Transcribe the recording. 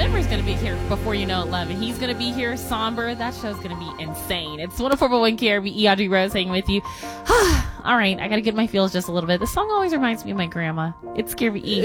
Denver's going to be here before you know it, love. And he's going to be here somber. That show's going to be insane. It's 104.1 KRBE. Audrey Rose hanging with you. All right, I got to get my feels just a little bit. The song always reminds me of my grandma. It's KRBE.